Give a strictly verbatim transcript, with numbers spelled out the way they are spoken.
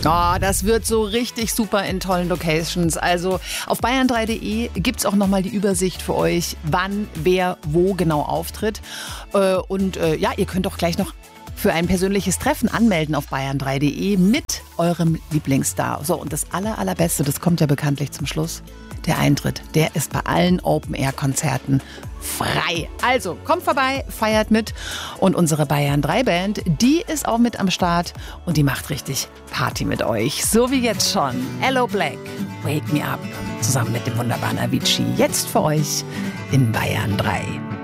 Oh, das wird so richtig super in tollen Locations. Also auf bayern drei punkt de gibt es auch nochmal die Übersicht für euch, wann, wer, wo genau auftritt. Und ja, ihr könnt auch gleich noch für ein persönliches Treffen anmelden auf bayern drei punkt de mit eurem Lieblingsstar. So, und das aller, allerbeste, das kommt ja bekanntlich zum Schluss. Der Eintritt, der ist bei allen Open-Air-Konzerten frei. Also, kommt vorbei, feiert mit. Und unsere Bayern drei Band, die ist auch mit am Start und die macht richtig Party mit euch. So wie jetzt schon. Hello Black, Wake Me Up, zusammen mit dem wunderbaren Avicii. Jetzt für euch in Bayern drei.